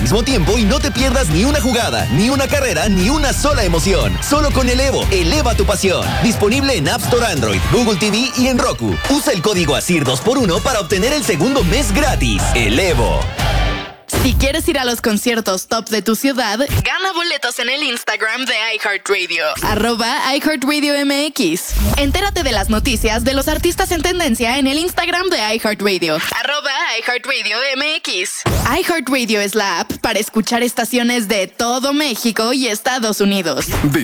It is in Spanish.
mismo tiempo y no te pierdas ni una jugada, ni una carrera, ni una sola emoción. Solo con el Evo, eleva tu pasión. Disponible en App Store Android, Google TV y en Roku. Usa el código ASIR 2x1 para obtener el segundo mes gratis. El Evo. Si quieres ir a los conciertos top de tu ciudad, gana boletos en el Instagram de iHeartRadio, @iHeartRadioMX. Entérate de las noticias de los artistas en tendencia en el Instagram de iHeartRadio, @iHeartRadioMX. iHeartRadio es la app para escuchar estaciones de todo México y Estados Unidos.